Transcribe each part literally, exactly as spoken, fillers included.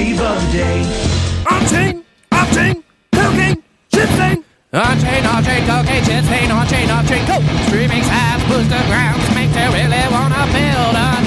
wave of the day. On-chain, off-chain, cocaine, shit-chain. On-chain, off-chain, cocaine, shit-chain, on-chain, off-chain, coke. Streaming sites, booster grounds, make you really wanna build a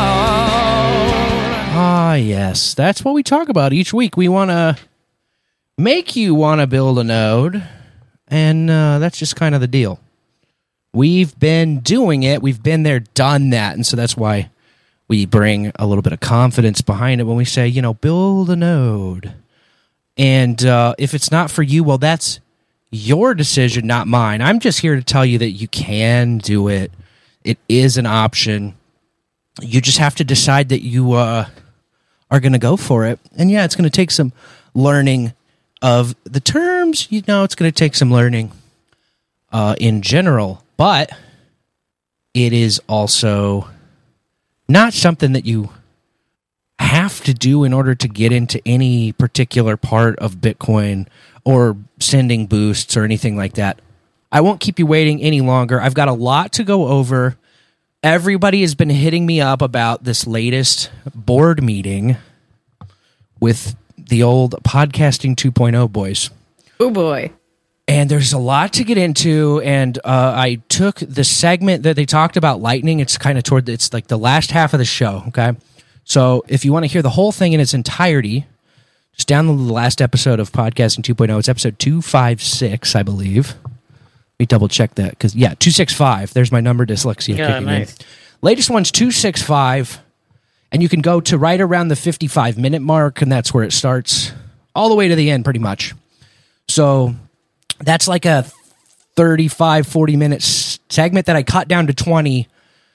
node. Ah, yes, that's what we talk about each week. We want to make you want to build a node, and uh, that's just kind of the deal. We've been doing it. We've been there, done that, and so that's why we bring a little bit of confidence behind it when we say, you know, build a node. And uh, if it's not for you, well, that's your decision, not mine. I'm just here to tell you that you can do it. It is an option. You just have to decide that you uh, are going to go for it. And yeah, it's going to take some learning of the terms. You know, it's going to take some learning uh, in general. But it is also not something that you have to do in order to get into any particular part of Bitcoin or sending boosts or anything like that. I won't keep you waiting any longer. I've got a lot to go over. Everybody has been hitting me up about this latest board meeting with the old Podcasting two point oh boys. Oh, boy. And there's a lot to get into, and uh, I took the segment that they talked about Lightning. It's kind of toward, the, it's like the last half of the show, okay? So if you want to hear the whole thing in its entirety, just download the last episode of Podcasting two point oh. It's episode two fifty-six, I believe. Let me double check that, because, yeah, two sixty-five. There's my number, dyslexia Yeah, kicking nice. in. Latest one's two sixty-five, and you can go to right around the fifty-five minute mark, and that's where it starts, all the way to the end, pretty much. So that's like a thirty-five, forty minute segment that I cut down to twenty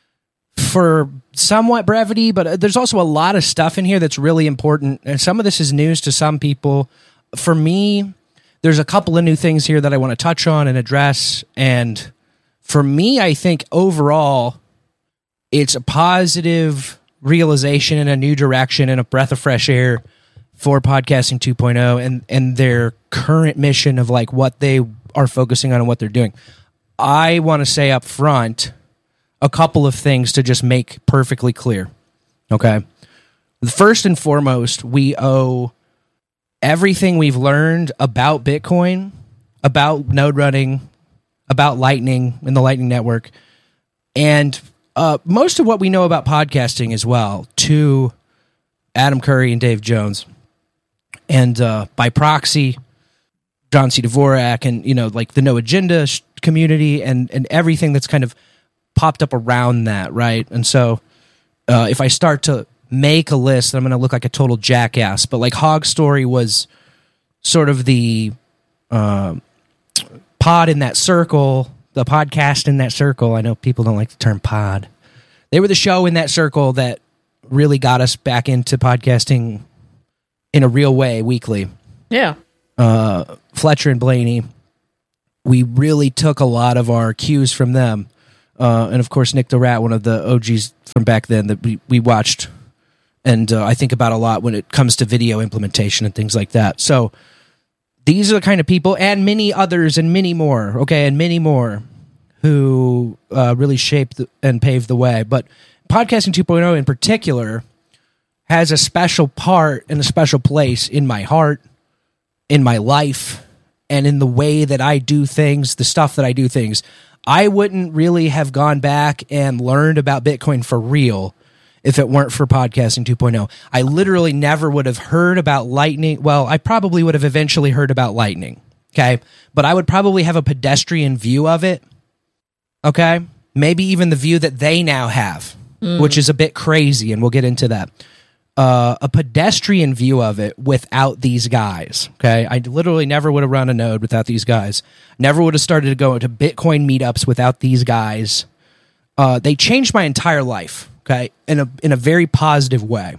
for somewhat brevity, but there's also a lot of stuff in here that's really important, and some of this is news to some people. For me, there's a couple of new things here that I want to touch on and address, and for me, I think overall, it's a positive realization and a new direction and a breath of fresh air for Podcasting two point oh and, and their current mission of like what they are focusing on and what they're doing. I want to say up front a couple of things to just make perfectly clear. Okay. First and foremost, we owe everything we've learned about Bitcoin, about node running, about Lightning and the Lightning Network, and uh, most of what we know about podcasting as well to Adam Curry and Dave Jones. And uh, by proxy, John C. Dvorak and, you know, like the No Agenda sh- community and, and everything that's kind of popped up around that, right? And so uh, if I start to make a list, I'm going to look like a total jackass. But like Hog Story was sort of the uh, pod in that circle, the podcast in that circle. I know people don't like the term pod. They were the show in that circle that really got us back into podcasting in a real way weekly. Yeah. Uh, Fletcher and Blaney, we really took a lot of our cues from them. Uh, and of course, Nick the Rat, one of the O Gs from back then that we, we watched. And uh, I think about a lot when it comes to video implementation and things like that. So these are the kind of people, and many others and many more, okay, and many more who uh, really shaped the, and paved the way. But Podcasting two point oh in particular has a special part and a special place in my heart, in my life, and in the way that I do things, the stuff that I do things. I wouldn't really have gone back and learned about Bitcoin for real if it weren't for Podcasting two point oh. I literally never would have heard about Lightning. Well, I probably would have eventually heard about Lightning, okay? But I would probably have a pedestrian view of it, okay? Maybe even the view that they now have, mm. which is a bit crazy, and we'll get into that. Uh, a pedestrian view of it without these guys, okay? I literally never would have run a node without these guys. Never would have started to go to Bitcoin meetups without these guys. Uh, they changed my entire life, okay, in a in a very positive way.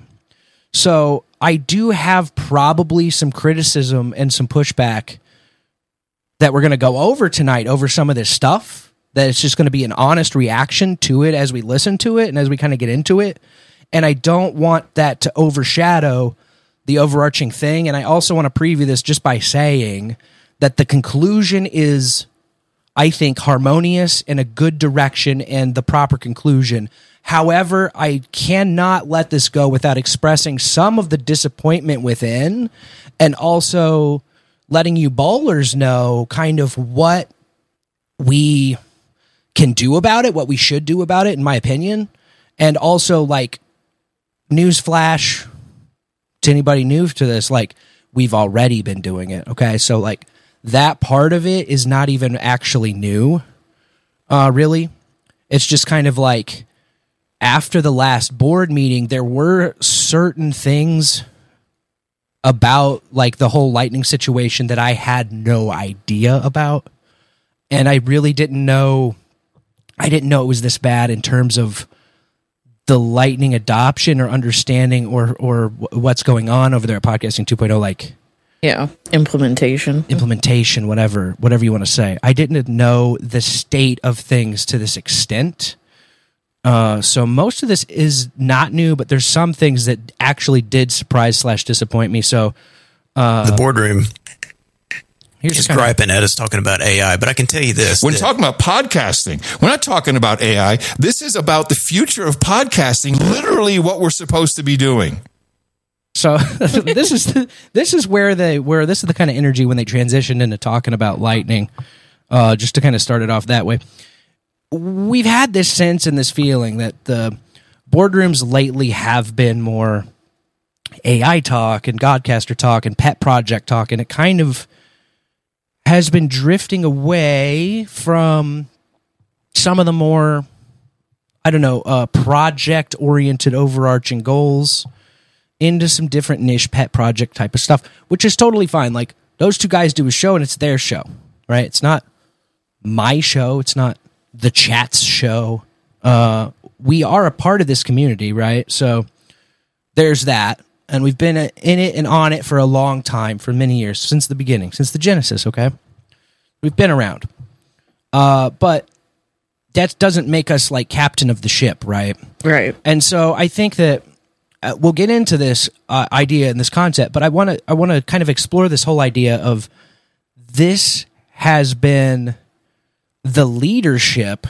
So I do have probably some criticism and some pushback that we're going to go over tonight over some of this stuff, that it's just going to be an honest reaction to it as we listen to it and as we kind of get into it. And I don't want that to overshadow the overarching thing. And I also want to preview this just by saying that the conclusion is, I think, harmonious in a good direction and the proper conclusion. However, I cannot let this go without expressing some of the disappointment within, and also letting you bowlers know kind of what we can do about it, what we should do about it, in my opinion. And also, like, newsflash to anybody new to this, like, we've already been doing it, okay? So, like, that part of it is not even actually new, uh, really. It's just kind of like, after the last board meeting, there were certain things about, like, the whole Lightning situation that I had no idea about. And I really didn't know, I didn't know it was this bad in terms of the Lightning adoption or understanding or or what's going on over there at Podcasting two point oh, like, yeah, implementation, implementation, whatever, whatever you want to say. I didn't know the state of things to this extent. Uh, so most of this is not new, but there's some things that actually did surprise slash disappoint me. So uh, the boardroom here's is kinda, griping at us talking about A I, but I can tell you this. When that, talking about podcasting, we're not talking about A I. This is about the future of podcasting, literally what we're supposed to be doing. So this is the, this is where they where this is the kind of energy when they transitioned into talking about Lightning. Uh, just to kind of start it off that way, we've had this sense and this feeling that the boardrooms lately have been more A I talk and Godcaster talk and pet project talk, and it kind of has been drifting away from some of the more, I don't know, uh, project-oriented overarching goals into some different niche pet project type of stuff, which is totally fine. Like, those two guys do a show, and it's their show, right? It's not my show. It's not the chat's show. Uh, we are a part of this community, right? So there's that. And we've been in it and on it for a long time, for many years, since the beginning, since the Genesis, okay? We've been around. Uh, but that doesn't make us, like, captain of the ship, right? right? And so I think that uh, we'll get into this uh, idea and this concept, but I want to I want to kind of explore this whole idea of this has been the leadership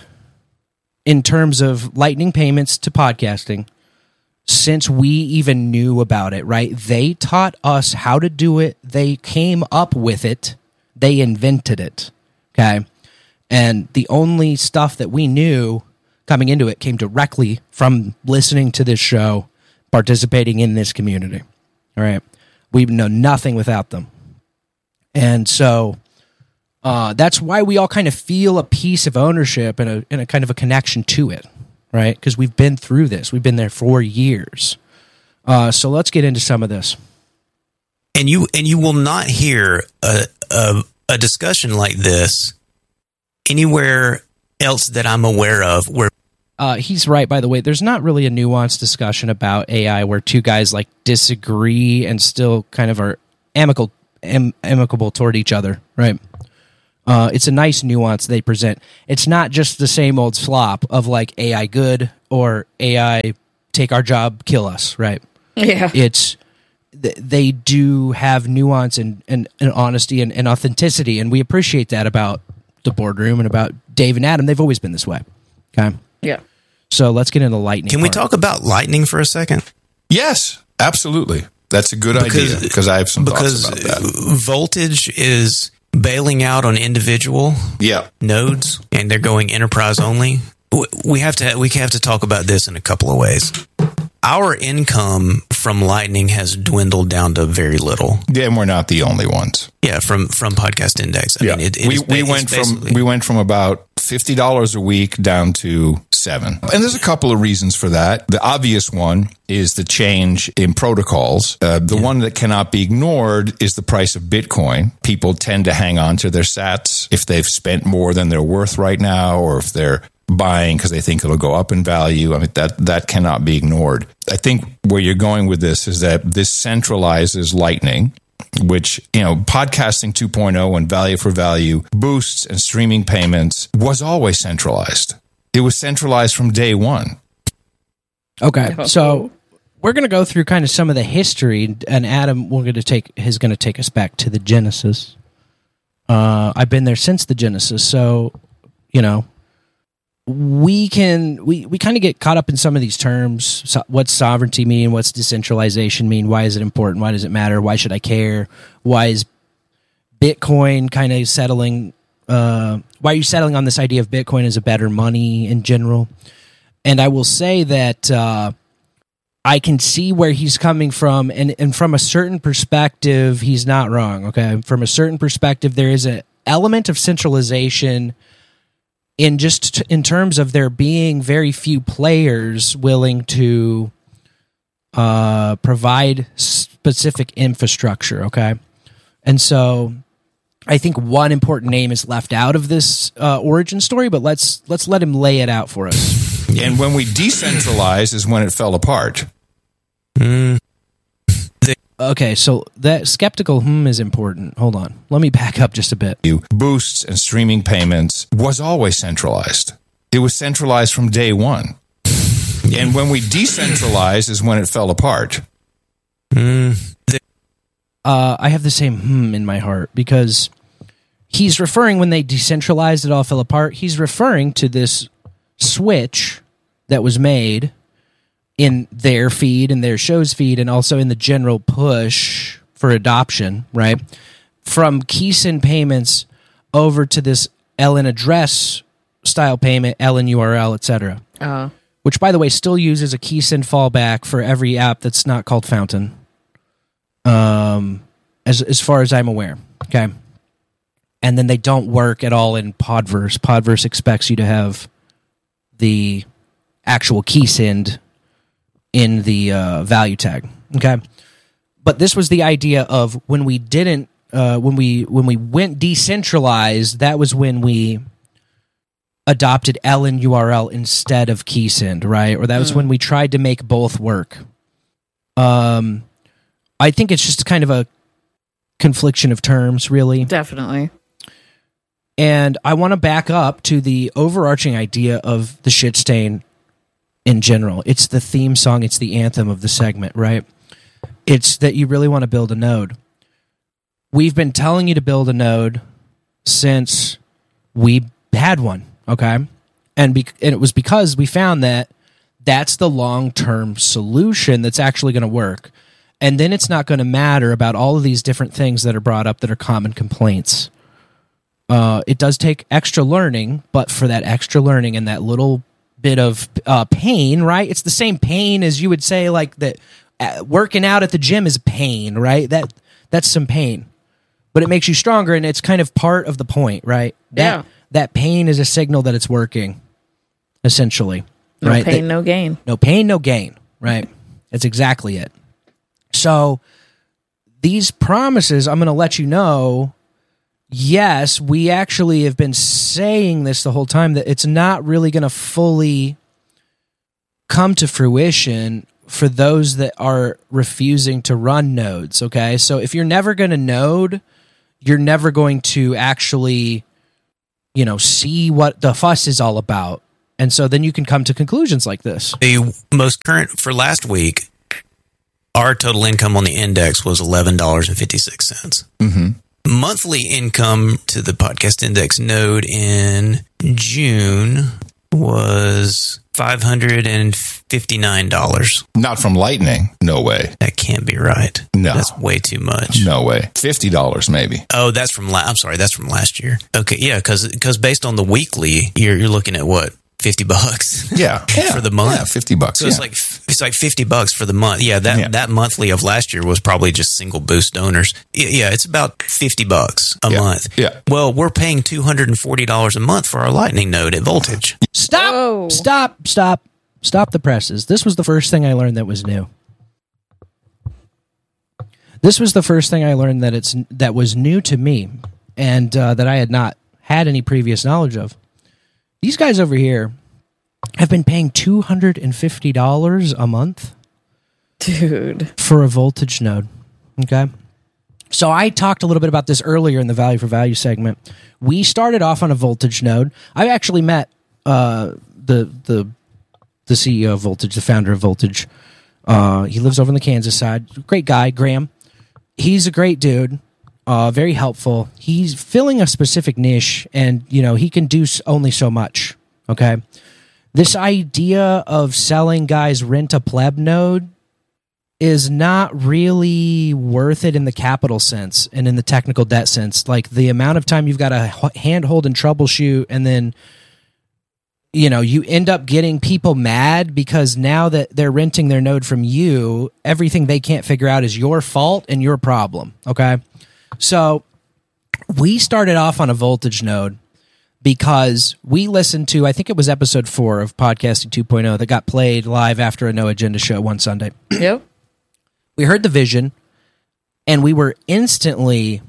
in terms of Lightning payments to podcasting since we even knew about it, right? They taught us how to do it. They came up with it. They invented it, okay? And the only stuff that we knew coming into it came directly from listening to this show, participating in this community, all right? We know nothing without them. And so uh, that's why we all kind of feel a piece of ownership and a, and a kind of a connection to it, right? Because we've been through this. We've been there for years. Uh, so let's get into some of this. And you and you will not hear a, a, a discussion like this anywhere else that I'm aware of where Uh, he's right, by the way. There's not really a nuanced discussion about A I where two guys like disagree and still kind of are amicable, am, amicable toward each other, right? Uh, it's a nice nuance they present. It's not just the same old slop of like A I good or A I take our job, kill us, right? Yeah. It's th- they do have nuance and, and, and honesty and, and authenticity, and we appreciate that about the boardroom and about Dave and Adam. They've always been this way. Okay. Yeah. So let's get into Lightning. Can we part. talk about Lightning for a second? Yes, absolutely. That's a good Because- idea because I have some Because thoughts about that. Voltage is bailing out on individual Yeah. nodes, and they're going enterprise only. W- We have to we have to talk about this in a couple of ways. Our income from Lightning has dwindled down to very little. Yeah, and we're not the only ones. Yeah, from from Podcast Index. I Yeah, mean, it, it we is ba- we it's went from basically- we went from about fifty dollars a week down to seven, and there's a couple of reasons for that. The obvious one is the change in protocols. Uh, the one that cannot be ignored is the price of Bitcoin. People tend to hang on to their sats if they've spent more than they're worth right now, or if they're buying because they think it'll go up in value. I mean, that that cannot be ignored. I think where you're going with this is that this centralizes Lightning, which, you know, podcasting two point oh and value for value boosts and streaming payments was always centralized. It was centralized from day one. Okay, so we're going to go through kind of some of the history, and Adam, we're going to take is going to take us back to the Genesis. Uh, I've been there since the Genesis, so you know we can we, we kind of get caught up in some of these terms. So what's sovereignty mean? What's decentralization mean? Why is it important? Why does it matter? Why should I care? Why is Bitcoin kind of settling? Uh, why are you settling on this idea of Bitcoin as a better money in general? And I will say that uh, I can see where he's coming from, and, and from a certain perspective, he's not wrong. Okay, from a certain perspective, there is an element of centralization in just t- in terms of there being very few players willing to uh, provide specific infrastructure. Okay, and so I think one important name is left out of this uh, origin story, but let's let's let him lay it out for us. And when we decentralized is when it fell apart. Mm. Okay, so that skeptical hmm is important. Hold on. Let me back up just a bit. Boosts and streaming payments was always centralized. It was centralized from day one. And when we decentralized is when it fell apart. Mm. Uh, I have the same hmm in my heart because he's referring, when they decentralized, it all fell apart. He's referring to this switch that was made in their feed and their show's feed, and also in the general push for adoption, right? From keysend payments over to this L N address style payment, L N U R L, et cetera. Uh, Which, by the way, still uses a keysend fallback for every app that's not called Fountain. Um, as as far as I'm aware, okay. And then they don't work at all in Podverse. Podverse expects you to have the actual keysend in the uh, value tag, okay. But this was the idea of when we didn't, uh, when we when we went decentralized. That was when we adopted L N U R L instead of keysend, right? Or that was mm. when we tried to make both work. Um. I think it's just kind of a confliction of terms, really. Definitely. And I want to back up to the overarching idea of the shit stain in general. It's the theme song. It's the anthem of the segment, right? It's that you really want to build a node. We've been telling you to build a node since we had one, okay? And, be- and it was because we found that that's the long-term solution that's actually going to work. And then it's not going to matter about all of these different things that are brought up that are common complaints. Uh, it does take extra learning, but for that extra learning and that little bit of uh, pain, right? It's the same pain as you would say, like that uh, working out at the gym is pain, right? That that's some pain, but it makes you stronger, and it's kind of part of the point, right? That, yeah. That pain is a signal that it's working, essentially. No right? pain, that, no gain. No pain, no gain, right? That's exactly it. So these promises, I'm going to let you know, yes, we actually have been saying this the whole time, that it's not really going to fully come to fruition for those that are refusing to run nodes, okay? So if you're never going to node, you're never going to actually, you know, see what the fuss is all about. And so then you can come to conclusions like this. The most current for last week, our total income on the index was eleven dollars and fifty-six cents. Mm-hmm. Monthly income to the podcast index node in June was five hundred fifty-nine dollars. Not from Lightning. No way. That can't be right. No. That's way too much. No way. fifty dollars maybe. Oh, that's from, la- I'm sorry, that's from last year. Okay, yeah, because based on the weekly, you're, you're looking at what? fifty bucks. Yeah. yeah. For the month. Yeah, fifty bucks. So yeah. it's like it's like fifty bucks for the month. Yeah, that yeah. that monthly of last year was probably just single boost donors. Yeah, it's about fifty bucks a yeah. month. Yeah. Well, we're paying two hundred forty dollars a month for our Lightning node at Voltage. Stop. Whoa. Stop. Stop. Stop the presses. This was the first thing I learned that was new. This was the first thing I learned that it's that was new to me, and uh, that I had not had any previous knowledge of. These guys over here have been paying two hundred fifty dollars a month, dude, for a Voltage node. Okay. So I talked a little bit about this earlier in the Value for Value segment. We started off on a Voltage node. I actually met uh, the the the C E O of Voltage, the founder of Voltage. Uh, he lives over on the Kansas side. Great guy, Graham. He's a great dude. Uh, very helpful. He's filling a specific niche, and you know he can do only so much. Okay. This idea of selling guys rent a pleb node is not really worth it in the capital sense and in the technical debt sense. Like the amount of time you've got to handhold and troubleshoot, and then, you know, you end up getting people mad because now that they're renting their node from you, everything they can't figure out is your fault and your problem. Okay. So we started off on a voltage node because we listened to, I think it was episode four of Podcasting two point oh that got played live after a No Agenda show one Sunday. Yep. We heard the vision, and we were instantly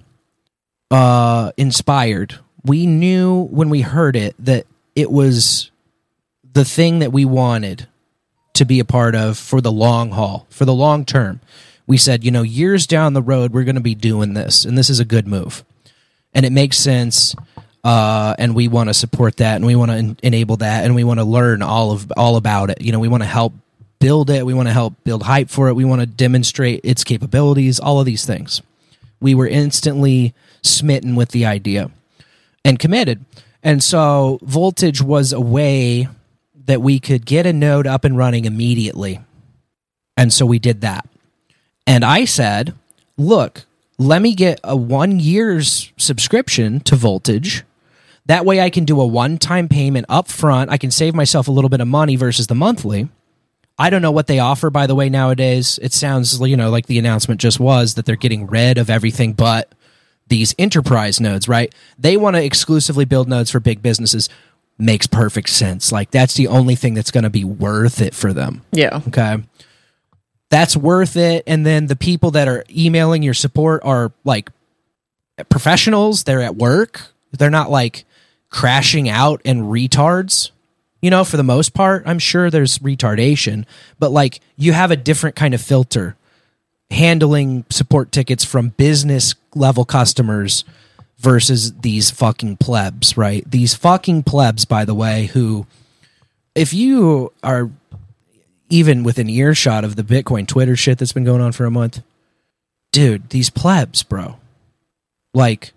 uh, inspired. We knew when we heard it that it was the thing that we wanted to be a part of for the long haul, for the long term. We said, you know, years down the road, we're going to be doing this, and this is a good move. And it makes sense, uh, and we want to support that, and we want to en- enable that, and we want to learn all of all about it. You know, we want to help build it. We want to help build hype for it. We want to demonstrate its capabilities, all of these things. We were instantly smitten with the idea and committed. And so Voltage was a way that we could get a node up and running immediately. And so we did that. And I said, look, let me get a one year's subscription to Voltage. That way I can do a one-time payment up front. I can save myself a little bit of money versus the monthly. I don't know what they offer, by the way, nowadays. It sounds, you know, like the announcement just was that they're getting rid of everything but these enterprise nodes, right? They want to exclusively build nodes for big businesses. Makes perfect sense. Like, that's the only thing that's going to be worth it for them. Yeah. Okay. That's worth it. And then the people that are emailing your support are, like, professionals. They're at work. They're not, like, crashing out and retards. You know, for the most part, I'm sure there's retardation, but like you have a different kind of filter handling support tickets from business level customers versus these fucking plebs, right? These fucking plebs, by the way, who, if you are even within earshot of the Bitcoin Twitter shit that's been going on for a month, dude, these plebs, bro, like,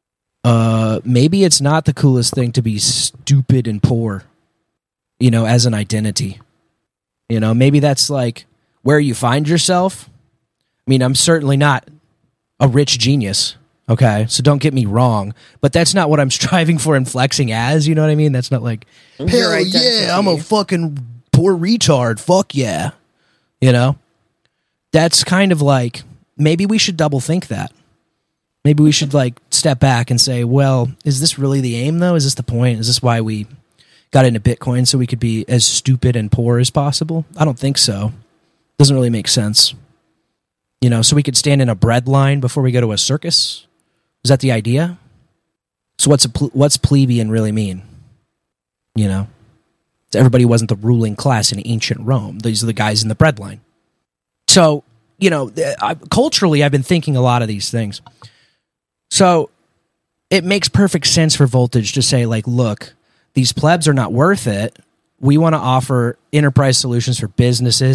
uh, maybe it's not the coolest thing to be stupid and poor. You know, as an identity. You know, maybe that's like where you find yourself. I mean, I'm certainly not a rich genius, okay? So don't get me wrong, but that's not what I'm striving for and flexing as, you know what I mean? That's not like, Your hell identity. yeah, I'm a fucking poor retard, fuck yeah. You know? That's kind of like, maybe we should double think that. Maybe we should like step back and say, well, is this really the aim though? Is this the point? Is this why we got into Bitcoin, so we could be as stupid and poor as possible? I don't think so. Doesn't really make sense. You know, so we could stand in a bread line before we go to a circus? Is that the idea? So what's a ple- what's plebeian really mean? You know? Everybody wasn't the ruling class in ancient Rome. These are the guys in the bread line. So, you know, I, culturally, I've been thinking a lot of these things. So it makes perfect sense for Voltage to say, like, look, these plebs are not worth it. We want to offer enterprise solutions for businesses